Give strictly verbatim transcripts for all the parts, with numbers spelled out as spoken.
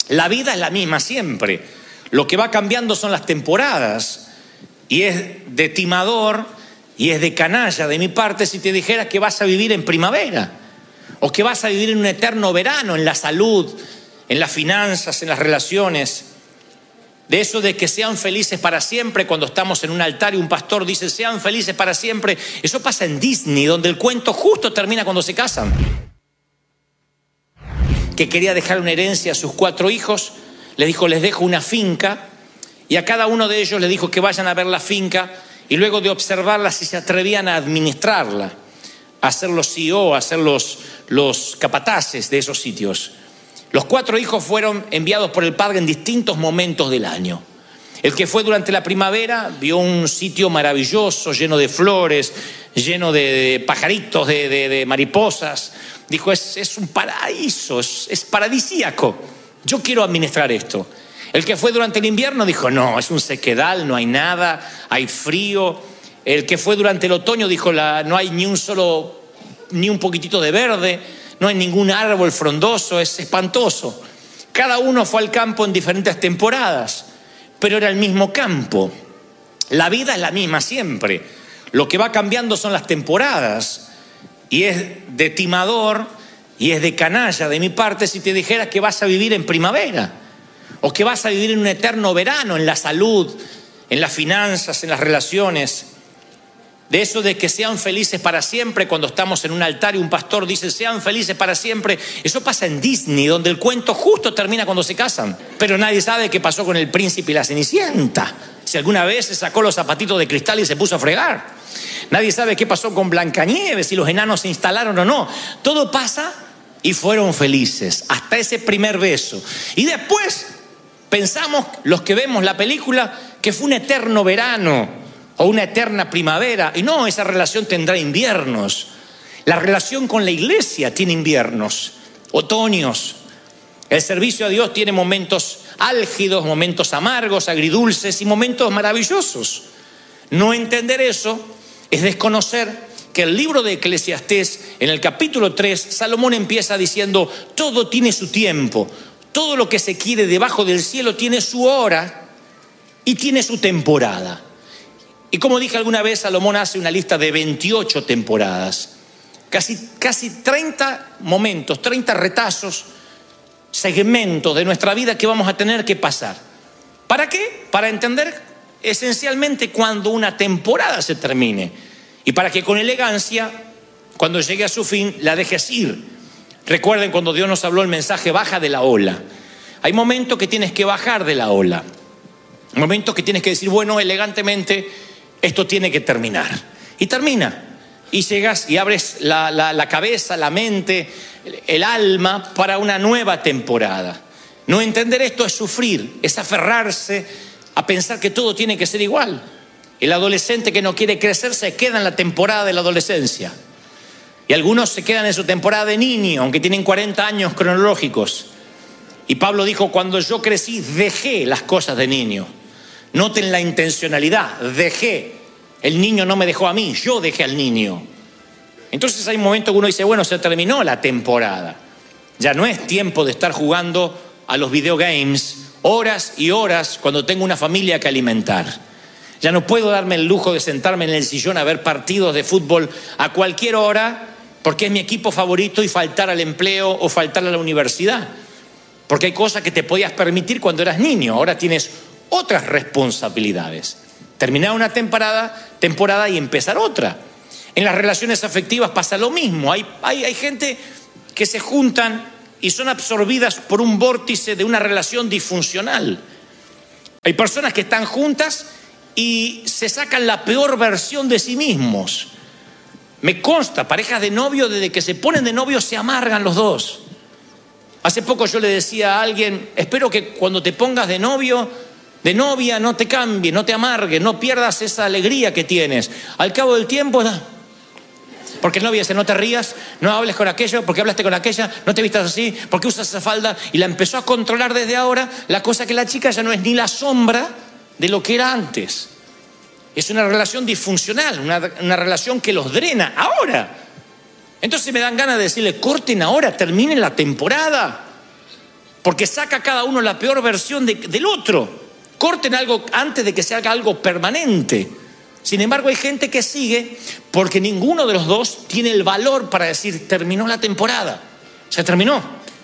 La vida es la misma siempre. Lo que va cambiando son las temporadas. Y es de timador y es de canalla de mi parte si te dijera que vas a vivir en primavera o que vas a vivir en un eterno verano, en la salud, en las finanzas, en las relaciones. De eso de que sean felices para siempre, cuando estamos en un altar y un pastor dice sean felices para siempre, eso pasa en Disney, donde el cuento justo termina cuando se casan. Que quería dejar una herencia a sus cuatro hijos, les dijo les dejo una finca, y a cada uno de ellos les dijo que vayan a ver la finca y luego de observarla si se atrevían a administrarla, a ser los C E O, a ser los, los capataces de esos sitios. Los cuatro hijos fueron enviados por el padre en distintos momentos del año. El que fue durante la primavera vio un sitio maravilloso, lleno de flores, lleno de, de pajaritos, de, de, de mariposas. Dijo, es, es un paraíso, es, es paradisíaco. Yo quiero administrar esto. El que fue durante el invierno dijo, no, es un sequedal, no hay nada, hay frío. El que fue durante el otoño dijo, la, no hay ni un solo, ni un poquitito de verde. No hay ningún árbol frondoso, es espantoso. Cada uno fue al campo en diferentes temporadas, pero era el mismo campo. La vida es la misma siempre. Lo que va cambiando son las temporadas. Y es de timador y es de canalla de mi parte si te dijera que vas a vivir en primavera o que vas a vivir en un eterno verano, en la salud, en las finanzas, en las relaciones. De eso de que sean felices para siempre, cuando estamos en un altar y un pastor dice sean felices para siempre, eso pasa en Disney, donde el cuento justo termina cuando se casan. Pero nadie sabe qué pasó con el príncipe y la cenicienta, si alguna vez se sacó los zapatitos de cristal y se puso a fregar. Nadie sabe qué pasó con Blancanieves, si los enanos se instalaron o no. Todo pasa y fueron felices hasta ese primer beso. Y después pensamos, los que vemos la película, que fue un eterno verano o una eterna primavera. Y no, esa relación tendrá inviernos. La relación con la iglesia tiene inviernos, otoños. El servicio a Dios tiene momentos álgidos, momentos amargos, agridulces y momentos maravillosos. No entender eso es desconocer que el libro de Eclesiastés, en el capítulo tres, Salomón empieza diciendo, todo tiene su tiempo, todo lo que se quiere debajo del cielo tiene su hora y tiene su temporada. Y como dije alguna vez, Salomón hace una lista de veintiocho temporadas, casi, casi treinta momentos, treinta retazos, segmentos de nuestra vida que vamos a tener que pasar. ¿Para qué? Para entender esencialmente cuando una temporada se termine y para que con elegancia, cuando llegue a su fin, la dejes ir. Recuerden cuando Dios nos habló el mensaje, baja de la ola. Hay momentos que tienes que bajar de la ola, momentos que tienes que decir, bueno, elegantemente, esto tiene que terminar. Y termina. Y llegas y abres la, la, la cabeza, la mente, el alma para una nueva temporada. No entender esto es sufrir, es aferrarse a pensar que todo tiene que ser igual. El adolescente que no quiere crecer se queda en la temporada de la adolescencia. Y algunos se quedan en su temporada de niño, aunque tienen cuarenta años cronológicos. Y Pablo dijo, cuando yo crecí, dejé las cosas de niño. Noten la intencionalidad, dejé. El niño no me dejó a mí, yo dejé al niño. Entonces hay momentos que uno dice, bueno, se terminó la temporada. Ya no es tiempo de estar jugando a los videogames horas y horas cuando tengo una familia que alimentar. Ya no puedo darme el lujo de sentarme en el sillón a ver partidos de fútbol a cualquier hora porque es mi equipo favorito y faltar al empleo o faltar a la universidad. Porque hay cosas que te podías permitir cuando eras niño, ahora tienes otras responsabilidades. Terminar una temporada, temporada y empezar otra. En las relaciones afectivas pasa lo mismo. Hay, hay, hay gente que se juntan y son absorbidas por un vórtice de una relación disfuncional. Hay personas que están juntas y se sacan la peor versión de sí mismos. Me consta, parejas de novio, desde que se ponen de novio se amargan los dos. Hace poco yo le decía a alguien, espero que cuando te pongas de novio, de novia, no te cambie, no te amargue, no pierdas esa alegría que tienes. Al cabo del tiempo, porque el novio dice, no te rías, no hables con aquello, porque hablaste con aquella, no te vistas así, porque usas esa falda, y la empezó a controlar desde ahora, la cosa que la chica ya no es ni la sombra de lo que era antes. Es una relación disfuncional, una, una relación que los drena ahora. Entonces me dan ganas de decirle, corten ahora, terminen la temporada. porque saca cada uno la peor versión de, del otro. Corten algo antes de que se haga algo permanente. Sin embargo, hay gente que sigue porque ninguno de los dos tiene el valor para decir, terminó la temporada, se terminó,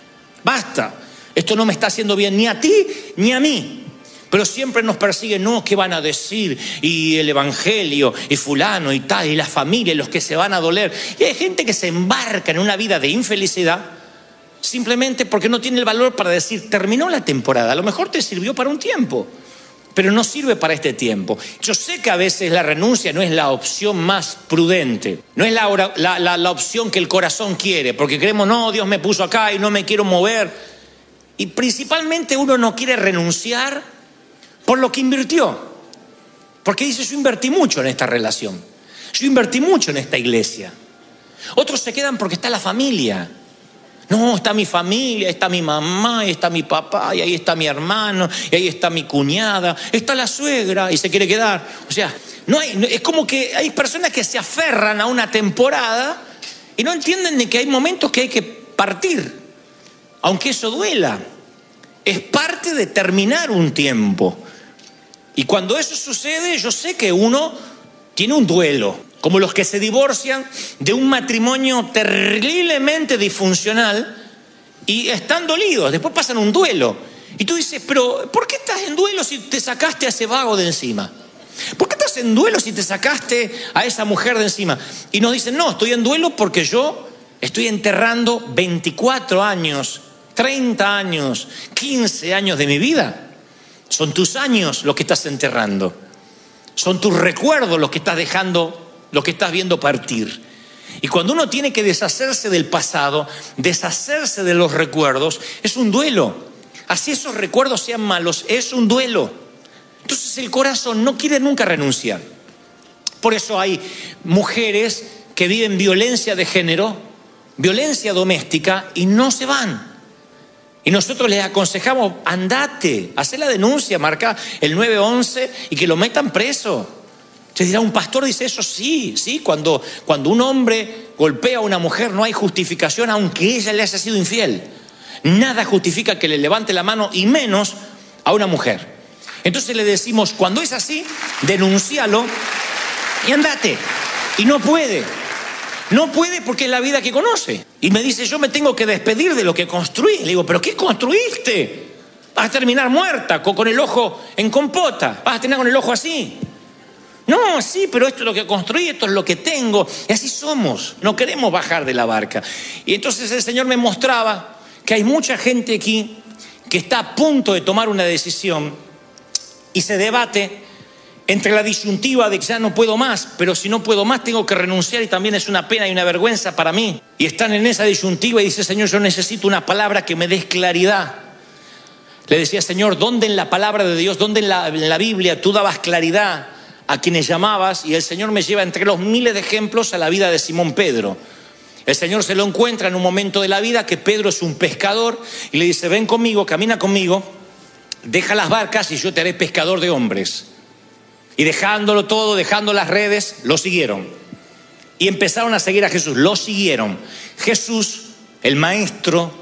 basta, esto no me está haciendo bien ni a ti ni a mí. Pero siempre nos persiguen, no, ¿qué van a decir? Y el evangelio, y fulano, y tal, y la familia, y los que se van a doler. Y hay gente que se embarca en una vida de infelicidad simplemente porque no tiene el valor para decir, terminó la temporada. A lo mejor te sirvió para un tiempo, pero no sirve para este tiempo. Yo sé que a veces la renuncia no es la opción más prudente, no es la, la, la, la opción que el corazón quiere, porque creemos, no, Dios me puso acá y no me quiero mover. Y principalmente uno no quiere renunciar por lo que invirtió, porque dice, yo invertí mucho en esta relación, yo invertí mucho en esta iglesia. Otros se quedan porque está la familia. No, está mi familia, está mi mamá, y está mi papá, y ahí está mi hermano, y ahí está mi cuñada, está la suegra, y se quiere quedar. O sea, no hay, es como que hay personas que se aferran a una temporada y no entienden de que hay momentos que hay que partir, aunque eso duela. Es parte de terminar un tiempo. Y cuando eso sucede, yo sé que uno tiene un duelo, como los que se divorcian de un matrimonio terriblemente disfuncional y están dolidos, después pasan un duelo. Y tú dices, pero ¿por qué estás en duelo si te sacaste a ese vago de encima? ¿Por qué estás en duelo si te sacaste a esa mujer de encima? Y nos dicen, no, estoy en duelo porque yo estoy enterrando veinticuatro años, treinta años, quince años de mi vida. Son tus años los que estás enterrando. Son tus recuerdos los que estás dejando, los que estás viendo partir. Y cuando uno tiene que deshacerse del pasado, deshacerse de los recuerdos, es un duelo. Así esos recuerdos sean malos, es un duelo. Entonces el corazón no quiere nunca renunciar. Por eso hay mujeres que viven violencia de género, violencia doméstica y no se van. Y nosotros les aconsejamos, andate, hacé la denuncia, marca el nueve once y que lo metan preso. Se dirá, un pastor dice eso, sí, sí, cuando, cuando un hombre golpea a una mujer no hay justificación aunque ella le haya sido infiel. Nada justifica que le levante la mano y menos a una mujer. Entonces le decimos, cuando es así, denúncialo y andate. Y no puede. No puede porque es la vida que conoce. Y me dice, yo me tengo que despedir de lo que construí. Le digo, ¿pero qué construiste? Vas a terminar muerta, con, con el ojo en compota. Vas a terminar con el ojo así. No, sí, pero esto es lo que construí, esto es lo que tengo. Y así somos, no queremos bajar de la barca. Y entonces el Señor me mostraba que hay mucha gente aquí que está a punto de tomar una decisión y se debate entre la disyuntiva de que ya no puedo más, pero si no puedo más tengo que renunciar y también es una pena y una vergüenza para mí. Y están en esa disyuntiva y dice, Señor, yo necesito una palabra que me dé claridad. Le decía, Señor, ¿dónde en la palabra de Dios, dónde en la, en la Biblia tú dabas claridad a quienes llamabas? Y el Señor me lleva entre los miles de ejemplos a la vida de Simón Pedro. El Señor se lo encuentra en un momento de la vida que Pedro es un pescador y le dice, ven conmigo, camina conmigo, deja las barcas y yo te haré pescador de hombres. Y dejándolo todo, dejando las redes, lo siguieron. Y empezaron a seguir a Jesús, lo siguieron. Jesús, el maestro,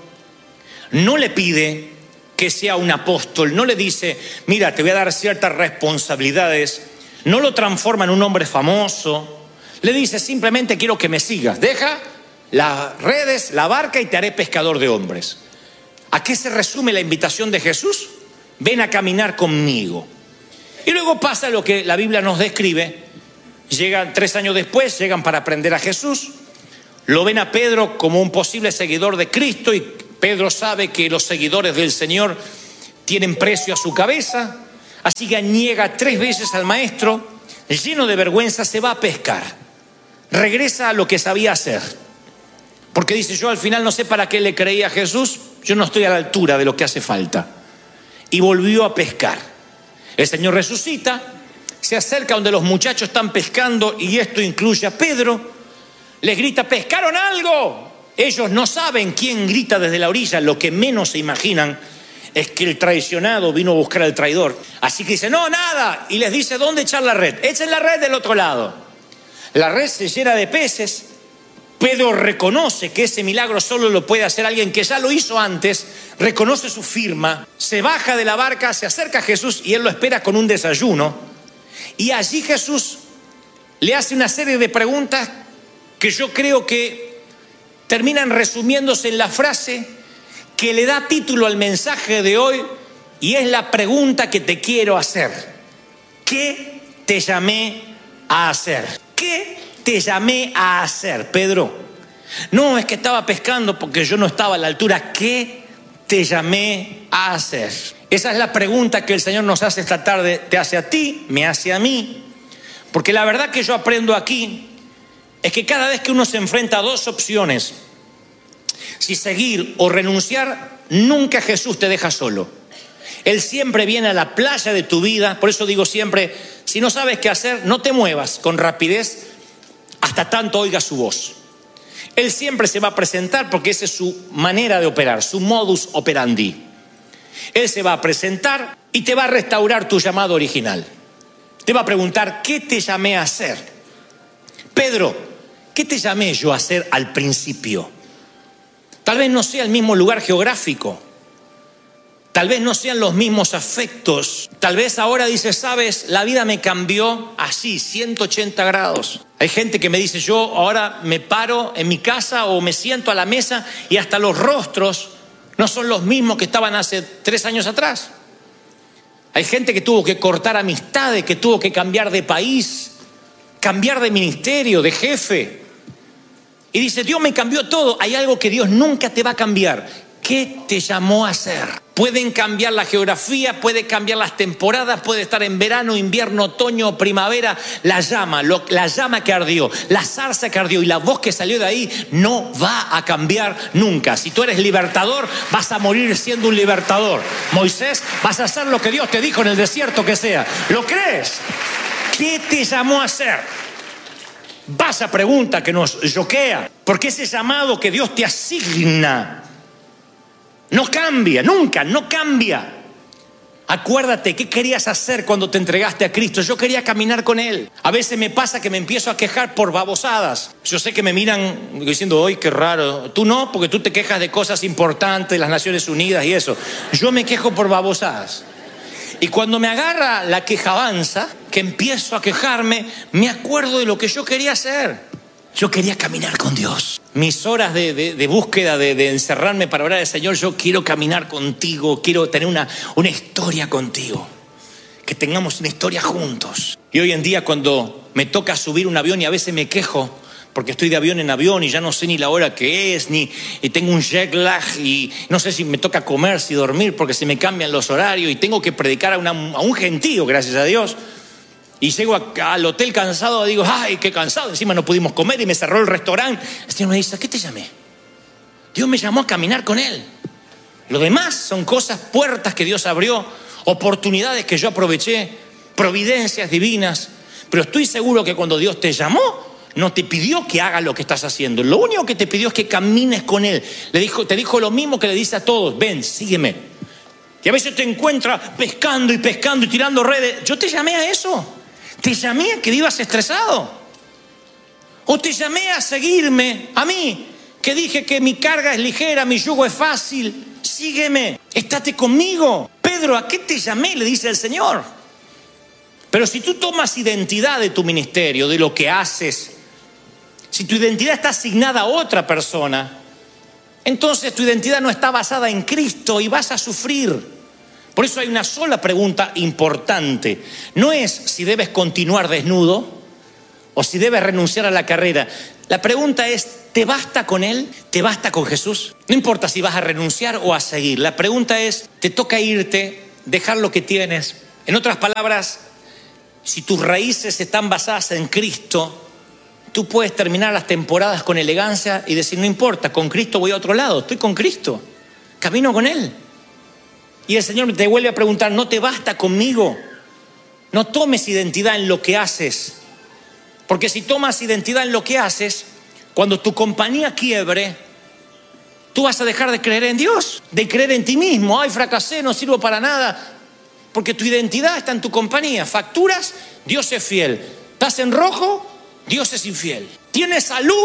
no le pide que sea un apóstol, no le dice, mira, te voy a dar ciertas responsabilidades, no lo transforma en un hombre famoso, le dice simplemente quiero que me sigas, deja las redes, la barca y te haré pescador de hombres. ¿A qué se resume la invitación de Jesús? Ven a caminar conmigo. Y luego pasa lo que la Biblia nos describe. Llegan tres años después, llegan para aprender a Jesús. Lo ven a Pedro como un posible seguidor de Cristo y Pedro sabe que los seguidores del Señor tienen precio a su cabeza. Así que niega tres veces al maestro. Lleno de vergüenza se va a pescar. Regresa a lo que sabía hacer. Porque dice, yo al final no sé para qué le creí a Jesús. Yo no estoy a la altura de lo que hace falta. Y volvió a pescar. El Señor resucita, se acerca donde los muchachos están pescando y esto incluye a Pedro. Les grita, ¿pescaron algo? Ellos no saben quién grita desde la orilla. Lo que menos se imaginan es que el traicionado vino a buscar al traidor. Así que dice, no, nada. Y les dice, ¿dónde echar la red? Echen la red del otro lado. La red se llena de peces Pedro reconoce que ese milagro solo lo puede hacer alguien que ya lo hizo antes, reconoce su firma, se baja de la barca, se acerca a Jesús y él lo espera con un desayuno. Y allí Jesús le hace una serie de preguntas que yo creo que terminan resumiéndose en la frase que le da título al mensaje de hoy, y es la pregunta que te quiero hacer. ¿Qué te llamé a hacer? ¿Qué te llamé a hacer, Pedro? No, es que estaba pescando porque yo no estaba a la altura. ¿Qué te llamé a hacer? Esa es la pregunta que el Señor nos hace esta tarde. Te hace a ti, me hace a mí. Porque la verdad que yo aprendo aquí es que cada vez que uno se enfrenta a dos opciones, si seguir o renunciar, nunca Jesús te deja solo. Él siempre viene a la playa de tu vida. Por eso digo siempre, si no sabes qué hacer, no te muevas con rapidez hasta tanto oigas su voz. Él siempre se va a presentar porque esa es su manera de operar, su modus operandi. Él se va a presentar y te va a restaurar tu llamado original. Te va a preguntar, ¿qué te llamé a hacer? Pedro, ¿qué te llamé yo a hacer al principio? Tal vez no sea el mismo lugar geográfico. Tal vez no sean los mismos afectos. Tal vez ahora dices, sabes, la vida me cambió así, ciento ochenta grados. Hay gente que me dice, yo ahora me paro en mi casa o me siento a la mesa y hasta los rostros no son los mismos que estaban hace tres años atrás. Hay gente que tuvo que cortar amistades, que tuvo que cambiar de país, cambiar de ministerio, de jefe. Y dice, Dios me cambió todo. Hay algo que Dios nunca te va a cambiar. ¿Qué te llamó a hacer? Pueden cambiar la geografía, puede cambiar las temporadas, puede estar en verano, invierno, otoño, primavera. La llama, lo, la llama que ardió, la zarza que ardió y la voz que salió de ahí no va a cambiar nunca. Si tú eres libertador, vas a morir siendo un libertador. Moisés, vas a hacer lo que Dios te dijo en el desierto que sea. ¿Lo crees? ¿Qué te llamó a hacer? Vaya pregunta que nos choquea, porque ese llamado que Dios te asigna no cambia, nunca, no cambia. Acuérdate, ¿qué querías hacer cuando te entregaste a Cristo? Yo quería caminar con Él. A veces me pasa que me empiezo a quejar por babosadas. Yo sé que me miran diciendo, ¡ay, qué raro! Tú no, porque tú te quejas de cosas importantes, las Naciones Unidas y eso. Yo me quejo por babosadas. Y cuando me agarra la quejabanza, que empiezo a quejarme, me acuerdo de lo que yo quería hacer. Yo quería caminar con Dios. Mis horas de, de, de búsqueda, de, de encerrarme para orar al Señor, yo quiero caminar contigo, quiero tener una, una historia contigo, que tengamos una historia juntos. Y hoy en día cuando me toca subir un avión y a veces me quejo, porque estoy de avión en avión y ya no sé ni la hora que es, ni y tengo un jet lag y no sé si me toca comer, si dormir, porque se me cambian los horarios y tengo que predicar a, una, a un gentío, gracias a Dios. Y llego a, al hotel cansado y digo, ay, qué cansado, encima no pudimos comer y me cerró el restaurante. El Señor me dice, ¿a qué te llamé? Dios me llamó a caminar con Él. Lo demás son cosas, puertas que Dios abrió, oportunidades que yo aproveché, providencias divinas. Pero estoy seguro que cuando Dios te llamó, no te pidió que hagas lo que estás haciendo. Lo único que te pidió es que camines con Él. Le dijo, te dijo lo mismo que le dice a todos, ven, sígueme. Y a veces te encuentras pescando y pescando y tirando redes. Yo te llamé a eso. Te llamé a que vivas estresado. O te llamé a seguirme, a mí, que dije que mi carga es ligera, mi yugo es fácil. Sígueme, estate conmigo. Pedro, ¿a qué te llamé? Le dice el Señor. Pero si tú tomas identidad de tu ministerio, de lo que haces, si tu identidad está asignada a otra persona, entonces tu identidad no está basada en Cristo y vas a sufrir. Por eso hay una sola pregunta importante. No es si debes continuar desnudo o si debes renunciar a la carrera. La pregunta es, ¿te basta con Él? ¿Te basta con Jesús? No importa si vas a renunciar o a seguir. La pregunta es, ¿te toca irte, dejar lo que tienes? En otras palabras, si tus raíces están basadas en Cristo, tú puedes terminar las temporadas con elegancia y decir, no importa, con Cristo voy a otro lado. Estoy con Cristo, camino con Él. Y el Señor te vuelve a preguntar, ¿no te basta conmigo? No tomes identidad en lo que haces. Porque si tomas identidad en lo que haces, cuando tu compañía quiebre, tú vas a dejar de creer en Dios, de creer en ti mismo. Ay, fracasé, no sirvo para nada. Porque tu identidad está en tu compañía. Facturas, Dios es fiel. Estás en rojo, Dios es infiel. Tienes salud,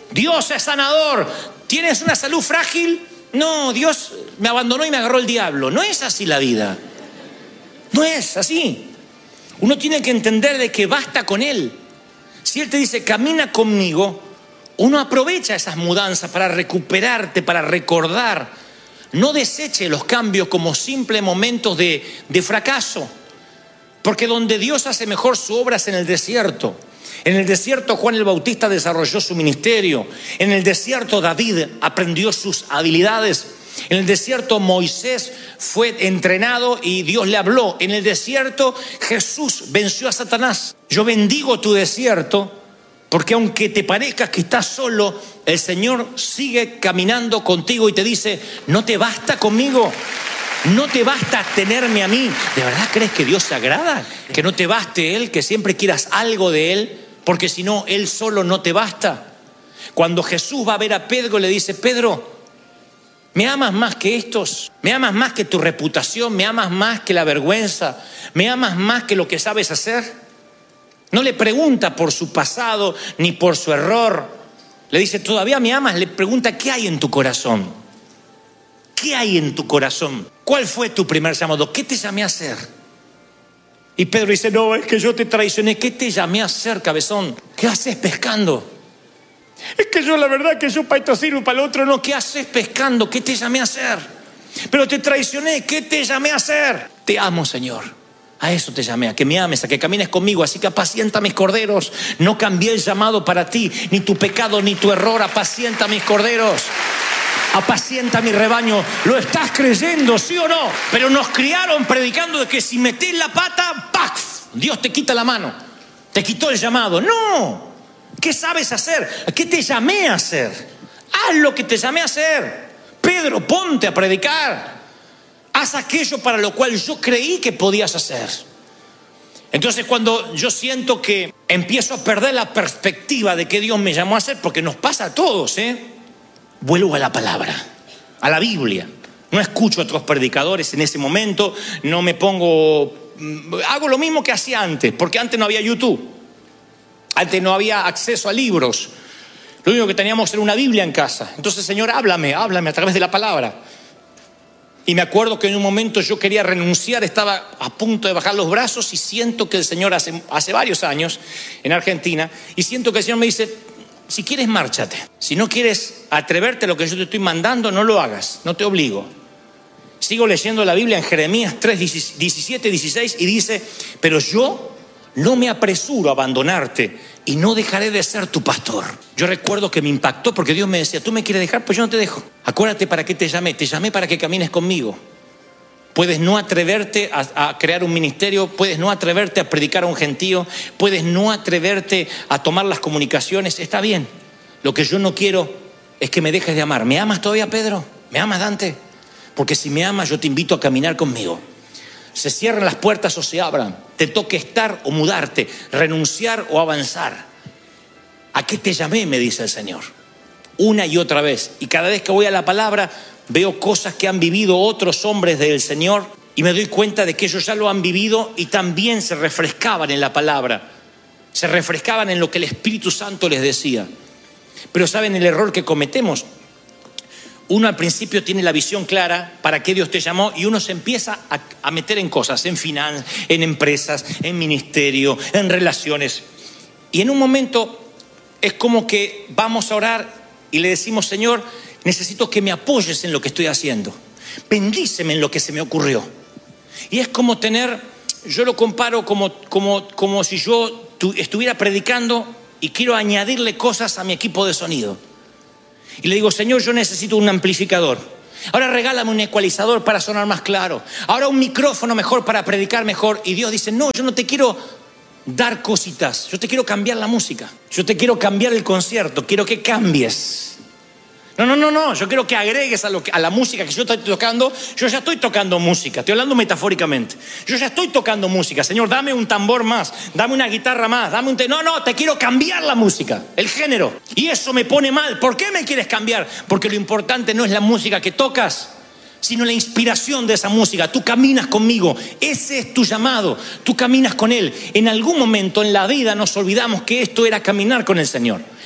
Dios es sanador. ¿Tienes una salud frágil? No, Dios me abandonó y me agarró el diablo. No es así la vida. No es así. Uno tiene que entender de que basta con Él. Si Él te dice, camina conmigo, uno aprovecha esas mudanzas para recuperarte, para recordar. No deseche los cambios como simples momentos de, de fracaso. Porque donde Dios hace mejor su obra es en el desierto. En el desierto Juan el Bautista desarrolló su ministerio. En el desierto David aprendió sus habilidades. En el desierto Moisés fue entrenado y Dios le habló. En el desierto Jesús venció a Satanás. Yo bendigo tu desierto porque aunque te parezca que estás solo, el Señor sigue caminando contigo y te dice, ¿no te basta conmigo? ¿No te basta tenerme a mí? ¿De verdad crees que Dios se agrada? ¿Que no te baste Él? ¿Que siempre quieras algo de Él? Porque si no, Él solo no te basta. Cuando Jesús va a ver a Pedro, le dice, Pedro, ¿me amas más que estos? ¿Me amas más que tu reputación? ¿Me amas más que la vergüenza? ¿Me amas más que lo que sabes hacer? No le pregunta por su pasado ni por su error. Le dice, ¿todavía me amas? Le pregunta, ¿qué hay en tu corazón? ¿Qué hay en tu corazón? ¿Cuál fue tu primer llamado? ¿Qué te llamé a hacer? Y Pedro dice, no, es que yo te traicioné. ¿Qué te llamé a hacer, cabezón? ¿Qué haces pescando? Es que yo la verdad que yo para esto sirvo, para lo otro no. ¿Qué haces pescando? ¿Qué te llamé a hacer? Pero te traicioné. ¿Qué te llamé a hacer? Te amo, Señor. A eso te llamé, a que me ames, a que camines conmigo. Así que apacienta mis corderos. No cambié el llamado para ti, ni tu pecado, ni tu error. Apacienta mis corderos. Apacienta mi rebaño. ¿Lo estás creyendo, sí o no? Pero nos criaron predicando de que si metés la pata, ¡paf! Dios te quita la mano. Te quitó el llamado. No. ¿Qué sabes hacer? ¿Qué te llamé a hacer? Haz lo que te llamé a hacer. Pedro, ponte a predicar. Haz aquello para lo cual yo creí que podías hacer. Entonces cuando yo siento que empiezo a perder la perspectiva de que Dios me llamó a hacer, porque nos pasa a todos, ¿eh? Vuelvo a la palabra, a la Biblia. No escucho a otros predicadores en ese momento. No me pongo... Hago lo mismo que hacía antes, porque antes no había YouTube. Antes no había acceso a libros. Lo único que teníamos era una Biblia en casa. Entonces, Señor, háblame, háblame a través de la palabra. Y me acuerdo que en un momento yo quería renunciar, estaba a punto de bajar los brazos y siento que el Señor hace, hace varios años en Argentina, y siento que el Señor me dice, si quieres, márchate. Si no quieres atreverte a lo que yo te estoy mandando, no lo hagas, no te obligo. Sigo leyendo la Biblia en Jeremías tres, diecisiete, dieciséis y dice, pero yo no me apresuro a abandonarte y no dejaré de ser tu pastor. Yo recuerdo que me impactó porque Dios me decía, ¿tú me quieres dejar? Pues yo no te dejo. Acuérdate para qué te llamé. Te llamé para que camines conmigo. Puedes no atreverte a, a crear un ministerio, puedes no atreverte a predicar a un gentío, puedes no atreverte a tomar las comunicaciones. Está bien. Lo que yo no quiero es que me dejes de amar. ¿Me amas todavía, Pedro? ¿Me amas, Dante? Porque si me amas, yo te invito a caminar conmigo. Se cierran las puertas o se abran. Te toque estar o mudarte, renunciar o avanzar. ¿A qué te llamé? Me dice el Señor. Una y otra vez. Y cada vez que voy a la palabra, veo cosas que han vivido otros hombres del Señor y me doy cuenta de que ellos ya lo han vivido y también se refrescaban en la palabra. Se refrescaban en lo que el Espíritu Santo les decía. Pero ¿saben el error que cometemos? Uno al principio tiene la visión clara para qué Dios te llamó y uno se empieza a, a meter en cosas, en finanzas, en empresas, en ministerio, en relaciones. Y en un momento es como que vamos a orar y le decimos, Señor, necesito que me apoyes en lo que estoy haciendo. Bendíceme en lo que se me ocurrió. Y es como tener, yo lo comparo como, como, como si yo tu, estuviera predicando y quiero añadirle cosas a mi equipo de sonido. Y le digo, Señor, yo necesito un amplificador. Ahora regálame un ecualizador para sonar más claro. Ahora un micrófono mejor para predicar mejor. Y Dios dice, no, yo no te quiero dar cositas. Yo te quiero cambiar la música. Yo te quiero cambiar el concierto. Quiero que cambies. No, no, no, no. Yo quiero que agregues a, lo que, a la música que yo estoy tocando. Yo ya estoy tocando música. Estoy hablando metafóricamente. Yo ya estoy tocando música. Señor, dame un tambor más. Dame una guitarra más. Dame un te- no, no, te quiero cambiar la música. El género. Y eso me pone mal. ¿Por qué me quieres cambiar? Porque lo importante no es la música que tocas, sino la inspiración de esa música. Tú caminas conmigo. Ese es tu llamado. Tú caminas con Él. En algún momento en la vida nos olvidamos que esto era caminar con el Señor.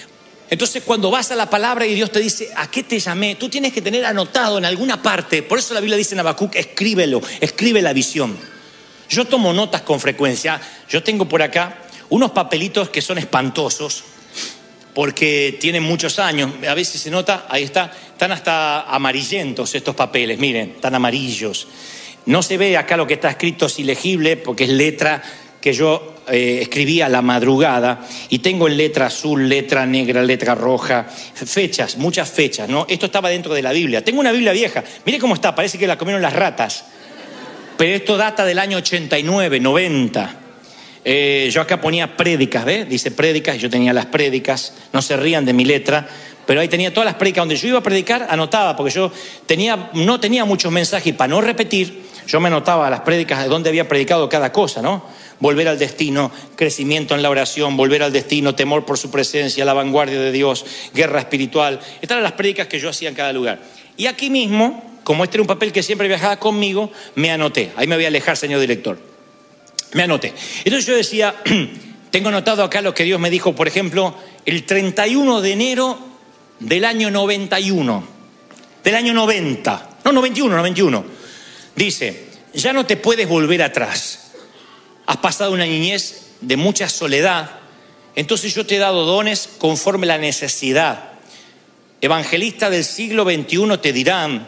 Entonces, cuando vas a la palabra y Dios te dice, ¿a qué te llamé? Tú tienes que tener anotado en alguna parte. Por eso la Biblia dice en Habacuc, escríbelo, escribe la visión. Yo tomo notas con frecuencia. Yo tengo por acá unos papelitos que son espantosos porque tienen muchos años. A veces se nota, ahí está, están hasta amarillentos estos papeles, miren, están amarillos. No se ve acá lo que está escrito, es ilegible porque es letra que yo eh, escribí a la madrugada y tengo en letra azul, letra negra, letra roja, fechas, muchas fechas, ¿no? Esto estaba dentro de la Biblia. Tengo una Biblia vieja, mire cómo está, parece que la comieron las ratas. Pero esto data del año ochenta y nueve, noventa. Eh, yo acá ponía prédicas, ¿ves? Dice prédicas, y yo tenía las prédicas, no se rían de mi letra, pero ahí tenía todas las prédicas. Donde yo iba a predicar, anotaba, porque yo tenía, no tenía muchos mensajes y para no repetir, yo me anotaba las prédicas de dónde había predicado cada cosa, ¿no? Volver al destino, crecimiento en la oración, volver al destino, temor por su presencia, la vanguardia de Dios, guerra espiritual. Estas eran las prédicas que yo hacía en cada lugar. Y aquí mismo, como este era un papel que siempre viajaba conmigo, me anoté. Ahí me voy a alejar, señor director. Me anoté. Entonces yo decía, tengo anotado acá lo que Dios me dijo, por ejemplo, el treinta y uno de enero del año noventa y uno. Del año noventa. No, noventa y uno, noventa y uno. Dice, ya no te puedes volver atrás. Has pasado una niñez de mucha soledad, entonces yo te he dado dones conforme la necesidad. Evangelistas del siglo veintiuno te dirán,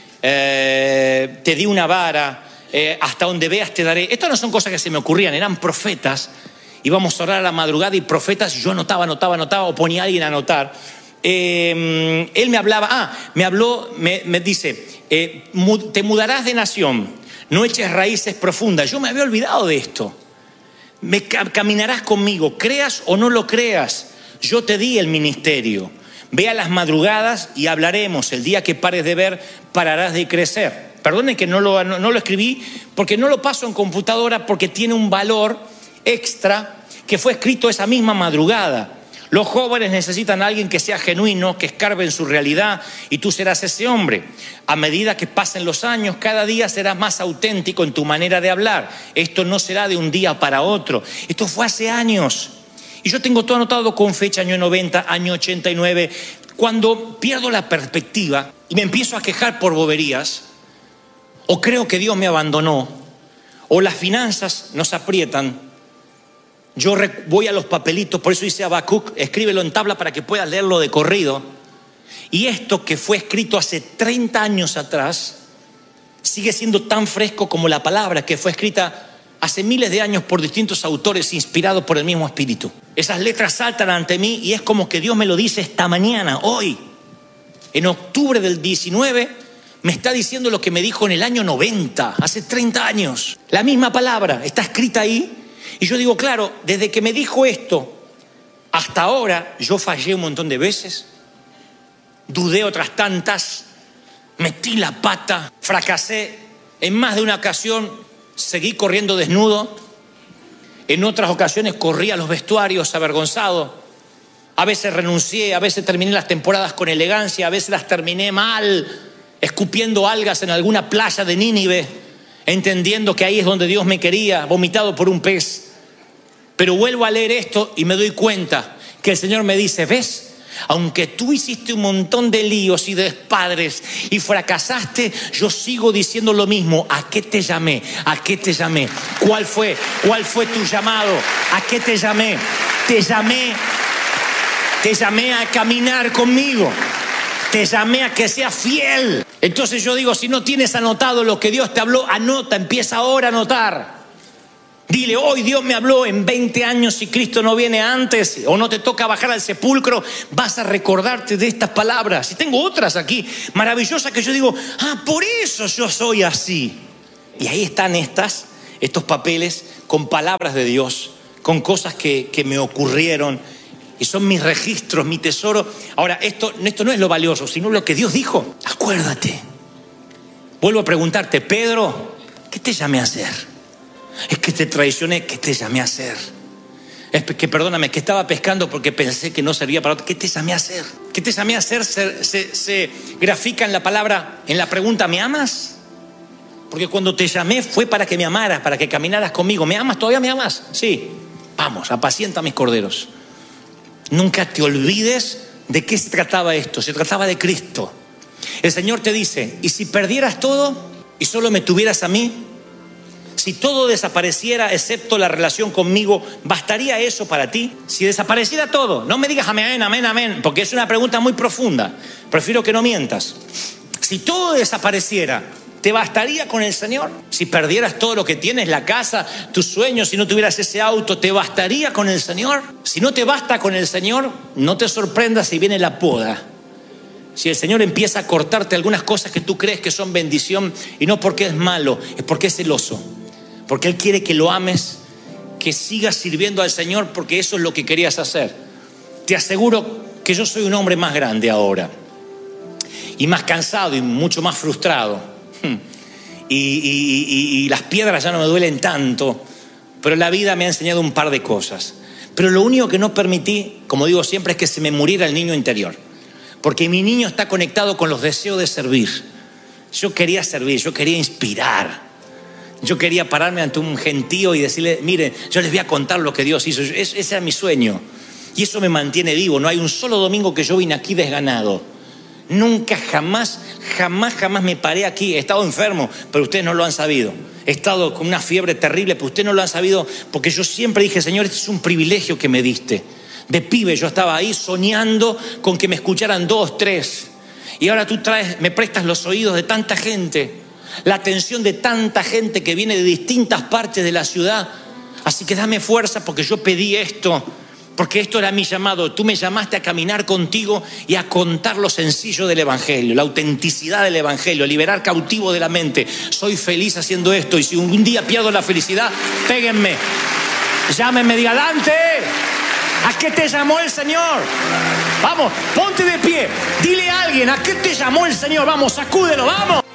eh, te di una vara, eh, hasta donde veas te daré. Estas no son cosas que se me ocurrían, eran profetas. Íbamos a orar a la madrugada y profetas, yo anotaba, anotaba, anotaba, o ponía a alguien a anotar. Eh, él me hablaba, ah, me habló, me, me dice, eh, te mudarás de nación. No eches raíces profundas. Yo me había olvidado de esto. Me caminarás conmigo, creas o no lo creas. Yo te di el ministerio. Ve a las madrugadas y hablaremos. El día que pares de ver, pararás de crecer. Perdonen que no lo, no, no lo escribí porque no lo paso en computadora, porque tiene un valor extra que fue escrito esa misma madrugada. Los jóvenes necesitan a alguien que sea genuino, que escarbe en su realidad, y tú serás ese hombre. A medida que pasen los años, cada día serás más auténtico en tu manera de hablar. Esto no será de un día para otro. Esto fue hace años. Y yo tengo todo anotado con fecha, año noventa, año ochenta y nueve. Cuando pierdo la perspectiva y me empiezo a quejar por boberías, o creo que Dios me abandonó, o las finanzas nos aprietan, yo voy a los papelitos, por eso dice Habacuc, escríbelo en tabla para que puedas leerlo de corrido. Y esto que fue escrito hace treinta años atrás sigue siendo tan fresco como la palabra que fue escrita hace miles de años por distintos autores inspirados por el mismo Espíritu. Esas letras saltan ante mí y es como que Dios me lo dice esta mañana, hoy, en octubre del diecinueve, me está diciendo lo que me dijo en el año noventa, hace treinta años. La misma palabra está escrita ahí. Y yo digo, claro, desde que me dijo esto hasta ahora, yo fallé un montón de veces, dudé otras tantas, metí la pata, fracasé. En más de una ocasión seguí corriendo desnudo, en otras ocasiones corrí a los vestuarios avergonzado. A veces renuncié, a veces terminé las temporadas con elegancia, a veces las terminé mal, escupiendo algas en alguna playa de Nínive, entendiendo que ahí es donde Dios me quería, vomitado por un pez. Pero vuelvo a leer esto y me doy cuenta que el Señor me dice, ¿ves? Aunque tú hiciste un montón de líos y despadres y fracasaste, yo sigo diciendo lo mismo. ¿A qué te llamé? ¿A qué te llamé? ¿Cuál fue? ¿Cuál fue tu llamado? ¿A qué te llamé? Te llamé, te llamé a caminar conmigo. Te llamé a que seas fiel. Entonces yo digo, si no tienes anotado lo que Dios te habló, anota, empieza ahora a anotar. Dile, hoy Dios me habló, en veinte años, si Cristo no viene antes o no te toca bajar al sepulcro, vas a recordarte de estas palabras. Y tengo otras aquí maravillosas que yo digo, ah, por eso yo soy así. Y ahí están estas, estos papeles con palabras de Dios, con cosas que, que me ocurrieron. Y son mis registros, mi tesoro. Ahora, esto, esto no es lo valioso, sino lo que Dios dijo. Acuérdate. Vuelvo a preguntarte, Pedro, ¿qué te llamé a hacer? Es que te traicioné, ¿qué te llamé a hacer? Es que, perdóname, que estaba pescando porque pensé que no servía para otro. ¿Qué te llamé a hacer? ¿Qué te llamé a hacer? Se, se, se grafica en la palabra, en la pregunta, ¿me amas? Porque cuando te llamé fue para que me amaras, para que caminaras conmigo. ¿Me amas? ¿Todavía me amas? Sí. Vamos, apacienta mis corderos. Nunca te olvides ¿De qué se trataba esto? Se trataba de Cristo. El Señor te dice, ¿y si perdieras todo y solo me tuvieras a mí? Si todo desapareciera excepto la relación conmigo, ¿bastaría eso para ti? Si desapareciera todo, no me digas amén, amén, amén, porque es una pregunta muy profunda. Prefiero que no mientas. Si todo desapareciera, ¿te bastaría con el Señor? Si perdieras todo lo que tienes, la casa, tus sueños, si no tuvieras ese auto, ¿te bastaría con el Señor? Si no te basta con el Señor, no te sorprendas si viene la poda. Si el Señor empieza a cortarte algunas cosas que tú crees que son bendición, y no porque es malo, es porque es celoso. Porque Él quiere que lo ames, que sigas sirviendo al Señor, porque eso es lo que querías hacer. Te aseguro que yo soy un hombre más grande ahora, y más cansado y mucho más frustrado. Y, y, y, y las piedras ya no me duelen tanto, pero la vida me ha enseñado un par de cosas. Pero lo único que no permití, como digo siempre, es que se me muriera el niño interior. Porque mi niño está conectado con los deseos de servir. Yo quería servir, yo quería inspirar. Yo quería pararme ante un gentío y decirle, miren, yo les voy a contar lo que Dios hizo. Ese era mi sueño. Y eso me mantiene vivo. No hay un solo domingo que yo vine aquí desganado. Nunca, jamás, jamás, jamás me paré aquí. He estado enfermo, pero ustedes no lo han sabido. He estado con una fiebre terrible, pero ustedes no lo han sabido, porque yo siempre dije, Señor, este es un privilegio que me diste. De pibe yo estaba ahí soñando con que me escucharan dos, tres. Y ahora tú traes, me prestas los oídos de tanta gente, la atención de tanta gente que viene de distintas partes de la ciudad. Así que dame fuerza, porque yo pedí esto, porque esto era mi llamado. Tú me llamaste a caminar contigo y a contar lo sencillo del Evangelio, la autenticidad del Evangelio, a liberar cautivo de la mente. Soy feliz haciendo esto, y si un día pierdo la felicidad, péguenme, llámenme, digan, Dante, ¿a qué te llamó el Señor? Vamos, ponte de pie, dile a alguien, ¿a qué te llamó el Señor? Vamos, sacúdelo, vamos.